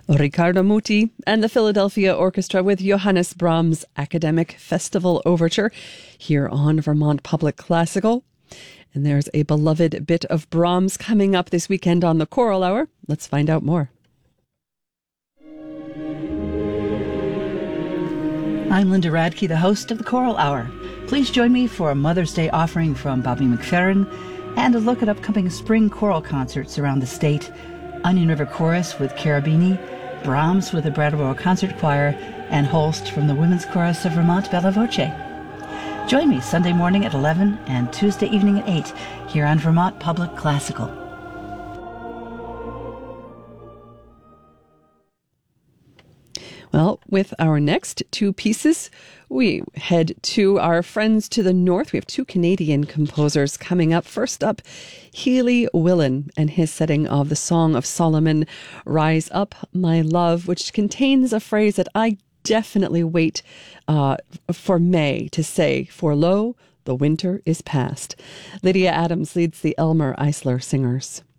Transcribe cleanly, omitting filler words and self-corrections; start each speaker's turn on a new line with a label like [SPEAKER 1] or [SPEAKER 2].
[SPEAKER 1] Riccardo Muti and the Philadelphia Orchestra with Johannes Brahms' Academic Festival Overture here on Vermont Public Classical. And there's a beloved bit of Brahms coming up this weekend on the Choral Hour. Let's find out more.
[SPEAKER 2] I'm Linda Radke, the host of the Choral Hour. Please join me for a Mother's Day offering from Bobby McFerrin and a look at upcoming spring choral concerts around the state. Onion River Chorus with Carabini, Brahms with the Brattleboro Concert Choir, and Holst from the Women's Chorus of Vermont Bella Voce. Join me Sunday morning at 11 and Tuesday evening at 8 here on Vermont Public Classical.
[SPEAKER 1] Well, with our next two pieces, we head to our friends to the north. We have two Canadian composers coming up. First up, Healy Willan and his setting of the Song of Solomon, Rise Up, My Love, which contains a phrase that I definitely wait for May to say, for lo, the winter is past. Lydia Adams leads the Elmer Eisler Singers.